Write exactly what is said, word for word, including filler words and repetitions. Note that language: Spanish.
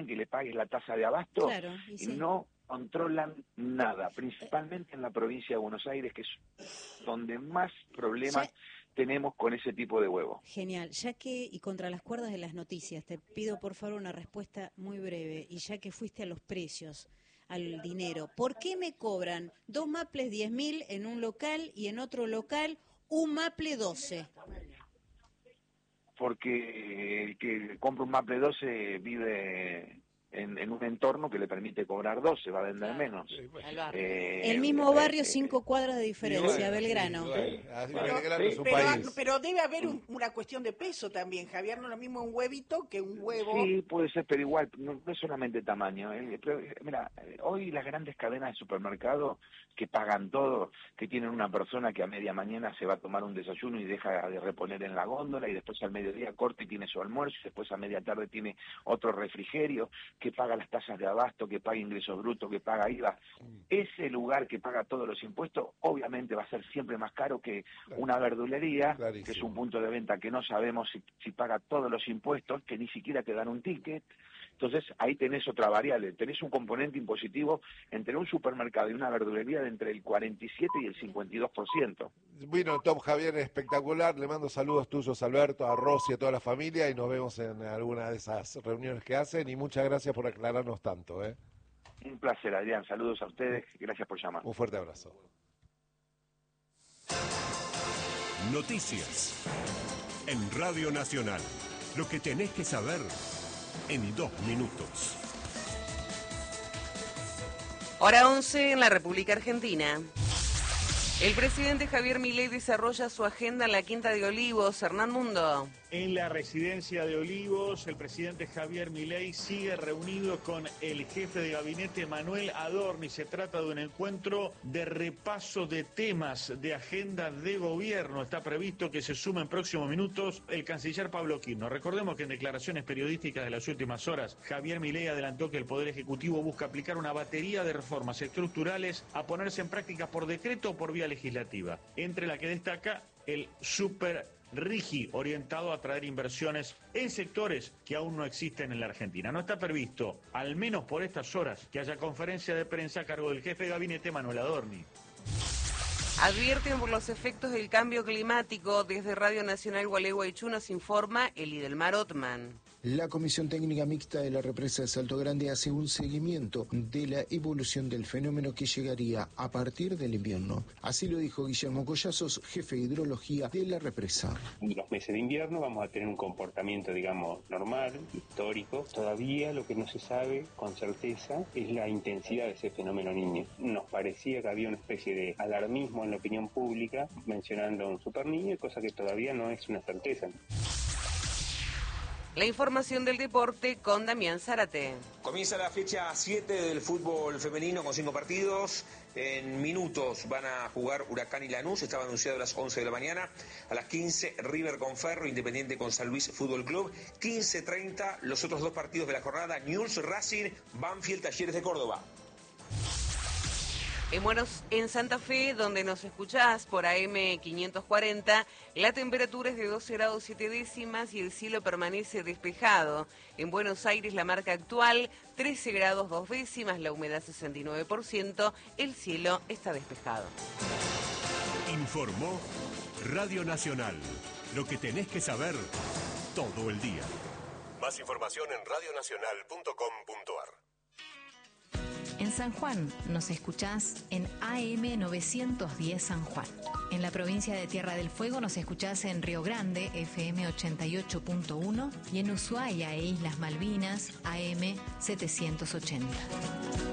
quieren que le pagues la tasa de abasto, Claro, y sí. no controlan nada, principalmente en la provincia de Buenos Aires, que es donde más problemas Ya, tenemos con ese tipo de huevo. genial, ya que, y contra las cuerdas de las noticias, te pido por favor una respuesta muy breve, y ya que fuiste a los precios, al dinero, ¿por qué me cobran dos maples diez mil en un local y en otro local un maple doce? Porque el que compra un Maple doce vive en, en un entorno que le permite cobrar doce, va a vender Claro. menos. Sí, bueno. Al barrio. Eh, El mismo eh, barrio, eh, cinco cuadras de Y diferencia, bueno, Belgrano. sí, bueno, así Pero- Belgrano es un Pero, país. pero debe haber un- una cuestión de peso también, Javier, no es lo mismo un huevito que un huevo. Sí, puede ser, pero igual, no, no es solamente tamaño. eh, pero, eh, mira, eh, hoy las grandes cadenas de supermercado que pagan todo, que tienen una persona que a media mañana se va a tomar un desayuno y deja de reponer en la góndola, y después al mediodía corta y tiene su almuerzo, y después a media tarde tiene otro refrigerio, que paga las tasas de abasto, que paga ingresos brutos, que paga I V A. Ese lugar que paga todos los impuestos, obviamente va a ser siempre más caro que una verdulería, Clarísimo. que es un punto de venta que no sabemos si, si paga todos los impuestos, que ni siquiera te dan un ticket. Entonces ahí tenés otra variable, tenés un componente impositivo entre un supermercado y una verdulería de entre el cuarenta y siete y el cincuenta y dos por ciento. Bueno, Top Javier, espectacular. Le mando saludos tuyos a Alberto, a Rosy, a toda la familia, y nos vemos en alguna de esas reuniones que hacen. Y muchas gracias por aclararnos tanto, ¿eh? Un placer, Adrián, saludos a ustedes, gracias por llamar. Un fuerte abrazo. Noticias en Radio Nacional. Lo que tenés que saber en dos minutos. Hora once en la República Argentina. El presidente Javier Milei desarrolla su agenda en la Quinta de Olivos. Hernán Mundo. En la residencia de Olivos, el presidente Javier Milei sigue reunido con el jefe de gabinete Manuel Adorni. Se trata de un encuentro de repaso de temas de agenda de gobierno. Está previsto que se sume en próximos minutos el canciller Pablo Quirno. Recordemos que en declaraciones periodísticas de las últimas horas, Javier Milei adelantó que el Poder Ejecutivo busca aplicar una batería de reformas estructurales a ponerse en práctica por decreto o por vía legislativa, entre la que destaca el super RIGI, orientado a atraer inversiones en sectores que aún no existen en la Argentina. No está previsto, al menos por estas horas, que haya conferencia de prensa a cargo del jefe de gabinete Manuel Adorni. Advierten por los efectos del cambio climático. Desde Radio Nacional Gualeguaychú nos informa Elidelmar Otman. La Comisión Técnica Mixta de la Represa de Salto Grande hace un seguimiento de la evolución del fenómeno que llegaría a partir del invierno. Así lo dijo Guillermo Collazos, jefe de hidrología de la represa. En los meses de invierno vamos a tener un comportamiento, digamos, normal, histórico. Todavía lo que no se sabe con certeza es la intensidad de ese fenómeno Niño. Nos parecía que había una especie de alarmismo en la opinión pública mencionando un super niño, cosa que todavía no es una certeza. La información del deporte con Damián Zárate. Comienza la fecha siete del fútbol femenino con cinco partidos. En minutos van a jugar Huracán y Lanús, estaba anunciado a las once de la mañana. A las quince, River con Ferro, Independiente con San Luis Fútbol Club. quince treinta, los otros dos partidos de la jornada, Newell's Racing, Banfield Talleres de Córdoba. En Buenos, en Santa Fe, donde nos escuchás por A M quinientos cuarenta, la temperatura es de doce grados siete décimas y el cielo permanece despejado. En Buenos Aires, la marca actual, trece grados dos décimas, la humedad sesenta y nueve por ciento, el cielo está despejado. Informó Radio Nacional. Lo que tenés que saber todo el día. Más información en radio nacional punto com punto a r. En San Juan nos escuchás en A M novecientos diez San Juan. En la provincia de Tierra del Fuego nos escuchás en Río Grande, F M ochenta y ocho punto uno, y en Ushuaia e Islas Malvinas, A M setecientos ochenta.